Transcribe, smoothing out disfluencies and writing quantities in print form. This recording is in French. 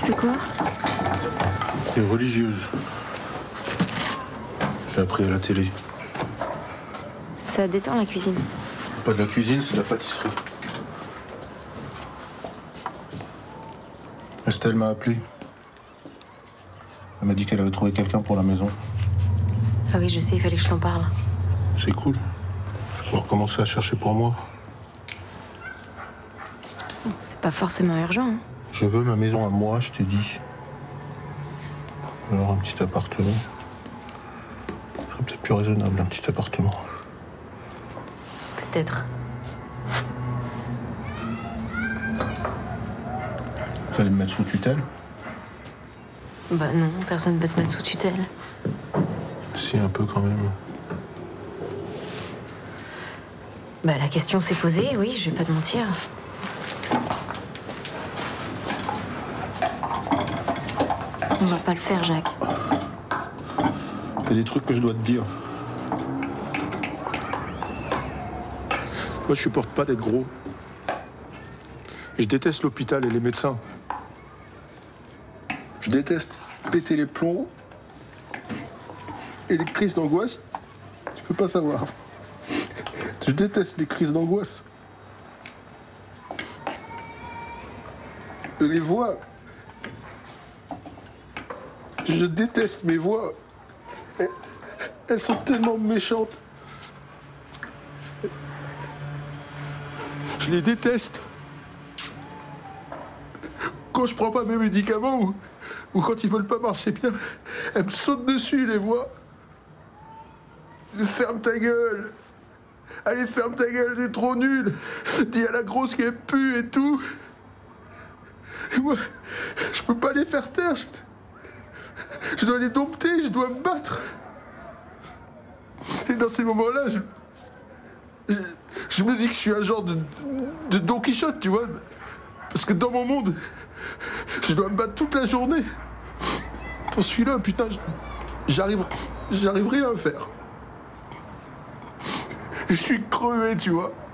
De quoi? Elle est religieuse. Je l'ai appris à la télé. Ça détend la cuisine. Pas de la cuisine, c'est de la pâtisserie. Estelle m'a appelé. Elle m'a dit qu'elle avait trouvé quelqu'un pour la maison. Ah oui, je sais, il fallait que je t'en parle. C'est cool. Faut recommencer à chercher pour moi. C'est pas forcément urgent, hein. Je veux ma maison à moi, je t'ai dit. Alors un petit appartement. Ce serait peut-être plus raisonnable, un petit appartement. Peut-être. Fallait me mettre sous tutelle. Bah non, personne ne veut te mettre sous tutelle. Si, un peu quand même. Bah la question s'est posée, oui, je vais pas te mentir. On va pas le faire, Jacques. Il y a des trucs que je dois te dire. Moi, je supporte pas d'être gros. Et je déteste l'hôpital et les médecins. Je déteste péter les plombs et les crises d'angoisse. Tu peux pas savoir. Je déteste les crises d'angoisse. Les voix. Je déteste mes voix. Elles sont tellement méchantes. Je les déteste. Quand je prends pas mes médicaments ou quand ils veulent pas marcher bien, elles me sautent dessus, les voix. Ferme ta gueule. Allez, ferme ta gueule, t'es trop nul. Dis à la grosse qu'elle pue et tout. Et moi, je peux pas les faire taire. Je dois les dompter, je dois me battre. Et dans ces moments-là, je me dis que je suis un genre de Don Quichotte, tu vois. Parce que dans mon monde, je dois me battre toute la journée. Dans celui-là, putain, j'arrive rien à faire. Et je suis crevé, tu vois.